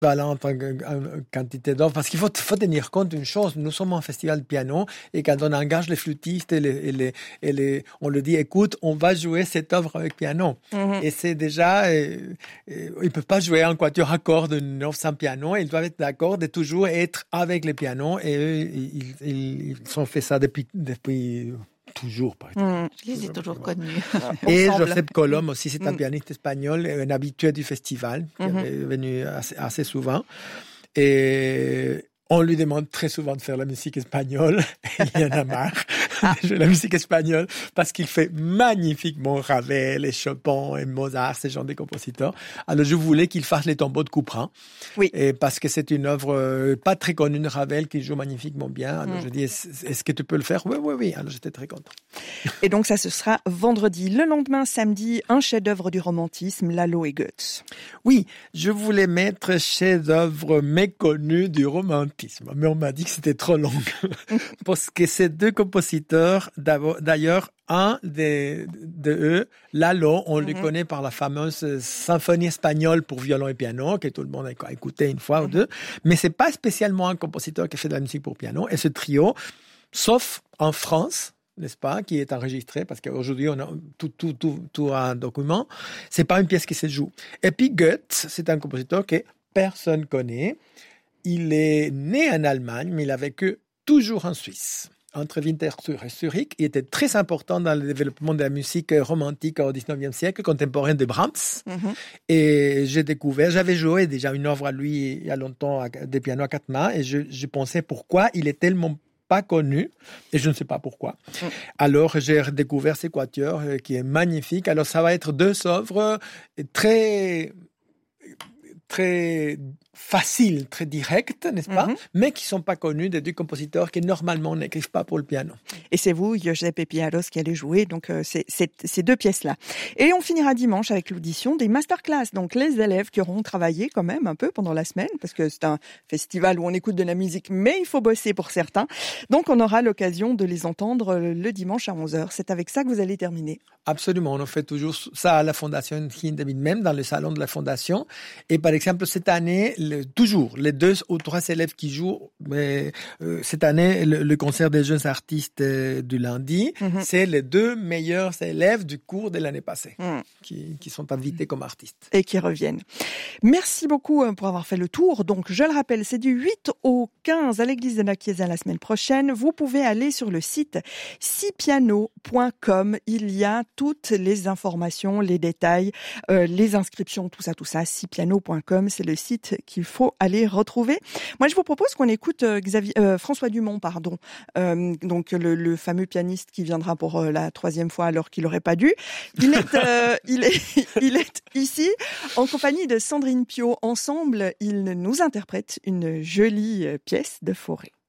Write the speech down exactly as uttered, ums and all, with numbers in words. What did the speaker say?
Voilà, en tant que euh, quantité d'offres. Parce qu'il faut, faut tenir compte d'une chose. Nous sommes un festival de piano et quand on engage les flûtistes et les, et les, et les, on leur dit, écoute, on va jouer cette œuvre avec piano. Mm-hmm. Et c'est déjà, euh, euh, ils peuvent pas jouer un quatuor à cordes, une œuvre sans piano. Ils doivent être d'accord de toujours être avec les pianos et eux, ils, ils, ils ont fait ça depuis, depuis, toujours, par exemple. Mmh, je les ai toujours connus. Et Josep Colom aussi, c'est un mmh. pianiste espagnol, un habitué du festival, qui mmh. est venu assez, assez souvent. Et on lui demande très souvent de faire la musique espagnole. Il y en a marre ah. de jouer la musique espagnole parce qu'il fait magnifiquement Ravel et Chopin et Mozart, ces genres de compositeurs. Alors je voulais qu'il fasse les tombeaux de Couperin. Oui. Et parce que c'est une œuvre pas très connue de Ravel qui joue magnifiquement bien. Alors mm. je dis, est-ce, est-ce que tu peux le faire? Oui, oui, oui. Alors j'étais très content. Et donc ça, ce sera vendredi. Le lendemain, samedi, un chef-d'œuvre du romantisme, Lalo et Goethe. Oui, je voulais mettre chef-d'œuvre méconnu du romantisme. Mais on m'a dit que c'était trop long. Parce que ces deux compositeurs, d'ailleurs, un de, de eux, Lalo, on mm-hmm. le connaît par la fameuse symphonie espagnole pour violon et piano, que tout le monde a écouté une fois mm-hmm. ou deux. Mais c'est pas spécialement un compositeur qui fait de la musique pour piano. Et ce trio, sauf en France, n'est-ce pas, qui est enregistré, parce qu'aujourd'hui, on a tout, tout, tout, tout un document, c'est pas une pièce qui se joue. Et puis Goethe, c'est un compositeur que personne connaît. Il est né en Allemagne, mais il a vécu toujours en Suisse, entre Winterthur et Zurich. Il était très important dans le développement de la musique romantique au dix-neuvième siècle, contemporaine de Brahms. Mm-hmm. Et j'ai découvert, j'avais joué déjà une œuvre à lui il y a longtemps, des pianos à quatre mains, et je, je pensais pourquoi il est tellement pas connu, et je ne sais pas pourquoi. Mm. Alors, j'ai redécouvert ces quatuors, qui est magnifique. Alors, ça va être deux œuvres très... très faciles, très directes, n'est-ce pas, mm-hmm. mais qui ne sont pas connus des deux compositeurs qui normalement n'écrivent pas pour le piano. Et c'est vous, Giuseppe Pialos, qui allez jouer donc euh, c'est, c'est, ces deux pièces-là. Et on finira dimanche avec l'audition des masterclass, donc les élèves qui auront travaillé quand même un peu pendant la semaine, parce que c'est un festival où on écoute de la musique, mais il faut bosser pour certains. Donc on aura l'occasion de les entendre le dimanche à onze heures. C'est avec ça que vous allez terminer. Absolument, on fait toujours ça à la Fondation Hindemith, même dans le salon de la Fondation. Et par exemple, cette année, le, toujours, les deux ou trois élèves qui jouent, mais, euh, cette année, le, le concert des jeunes artistes euh, du lundi, mm-hmm. c'est les deux meilleurs élèves du cours de l'année passée mm. qui, qui sont invités comme artistes. Et qui reviennent. Merci beaucoup pour avoir fait le tour. Donc, je le rappelle, c'est du huit au quinze à l'église de la Chiesa la semaine prochaine. Vous pouvez aller sur le site sipiano point com. Il y a toutes les informations, les détails, euh, les inscriptions, tout ça, tout ça, sipiano point com, c'est le site qu'il faut aller retrouver. Moi, je vous propose qu'on écoute euh, Xavier, euh, François Dumont, pardon, euh, donc le, le fameux pianiste qui viendra pour euh, la troisième fois alors qu'il n'aurait pas dû. Il est, euh, il est, il est ici en compagnie de Sandrine Pio. Ensemble, ils nous interprètent une jolie pièce de Fauré.